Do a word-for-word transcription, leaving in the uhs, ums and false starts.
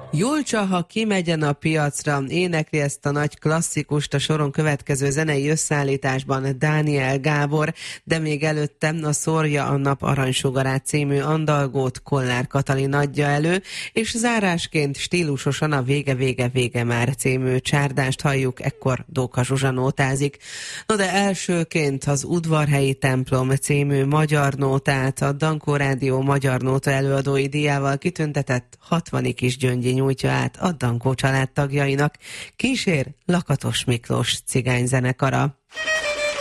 Julcsa, ha kimegyen a piacra, énekli ezt a nagy klasszikust a soron következő zenei összeállításban Dániel Gábor, de még előtte a Szórja a nap aranysugarát című andalgót Kollár Katalin adja elő, és zárásként stílusosan a Vége, vége, vége már című csárdást halljuk, ekkor Dóka Zsuzsa nótázik. No de elsőként az Udvarhelyi templom című magyar nótát a Dankó Rádió magyar nóta előadói díjával kitüntetett hatvani Kisgyöngyi nyújtja át a Dankó család tagjainak. Kísér Lakatos Miklós cigányzenekara.